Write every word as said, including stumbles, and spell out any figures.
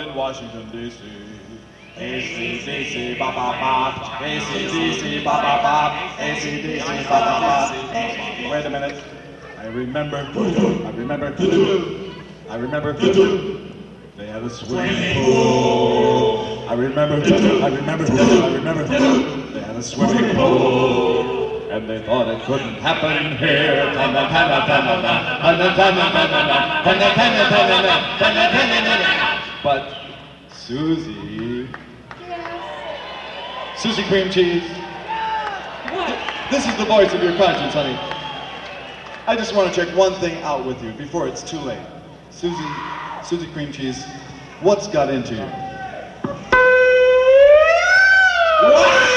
in Washington, D C A C D C, ba ba ba. A C D C, ba ba ba. A C D C, ba ba ba. Wait a minute. I remember. I remember. I remember. They had a swimming pool. I remember. I remember. I remember. They had a swimming pool. And they thought it couldn't happen here. But Susie. Yes. Susie Cream Cheese. What? This is the voice of your conscience, honey. I just want to check one thing out with you before it's too late. Susie, Susie Cream Cheese, what's got into you?